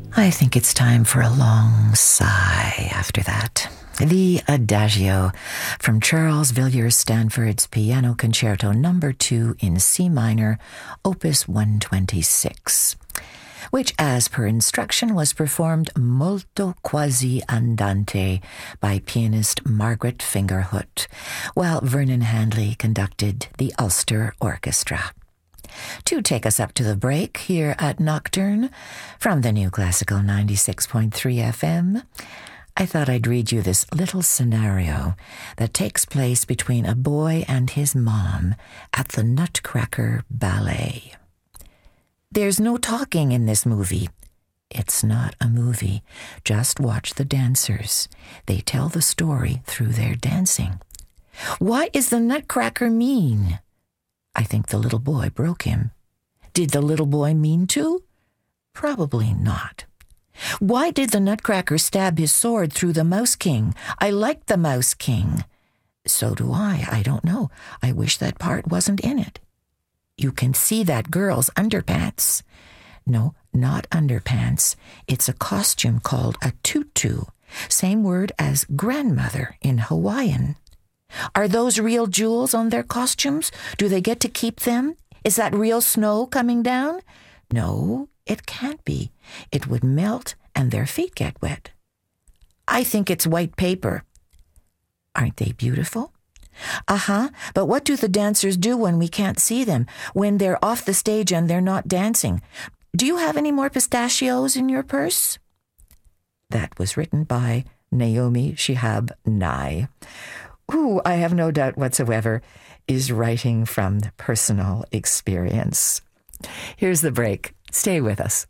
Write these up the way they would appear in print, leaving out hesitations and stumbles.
I think it's time for a long sigh after that. The Adagio from Charles Villiers-Stanford's Piano Concerto No. 2 in C minor, Opus 126, which, as per instruction, was performed molto quasi andante by pianist Margaret Fingerhut, while Vernon Handley conducted the Ulster Orchestra. To take us up to the break here at Nocturne, from the New Classical 96.3 FM, I thought I'd read you this little scenario that takes place between a boy and his mom at the Nutcracker Ballet. There's no talking in this movie. It's not a movie. Just watch the dancers. They tell the story through their dancing. What is the Nutcracker mean? I think the little boy broke him. Did the little boy mean to? Probably not. Why did the Nutcracker stab his sword through the Mouse King? I like the Mouse King. So do I don't know. I wish that part wasn't in it. You can see that girl's underpants. No, not underpants. It's a costume called a tutu, same word as grandmother in Hawaiian. Are those real jewels on their costumes? Do they get to keep them? Is that real snow coming down? No, it can't be. It would melt and their feet get wet. I think it's white paper. Aren't they beautiful? But what do the dancers do when we can't see them, when they're off the stage and they're not dancing? Do you have any more pistachios in your purse? That was written by Naomi Shihab Nye, who I have no doubt whatsoever is writing from personal experience. Here's the break. Stay with us.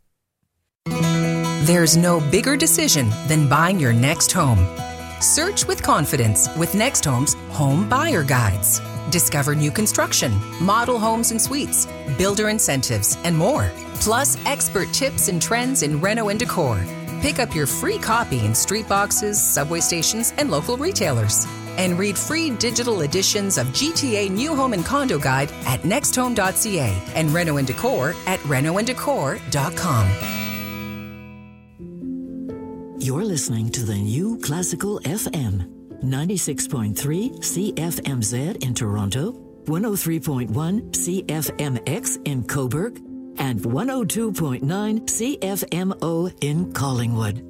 There's no bigger decision than buying your next home. Search with confidence with Next Home's Home Buyer Guides. Discover new construction, model homes and suites, builder incentives, and more. Plus expert tips and trends in reno and decor. Pick up your free copy in street boxes, subway stations, and local retailers. And read free digital editions of GTA New Home and Condo Guide at nexthome.ca and Reno and Decor at renoanddecor.com. You're listening to the New Classical FM, 96.3 CFMZ in Toronto, 103.1 CFMX in Cobourg, and 102.9 CFMO in Collingwood.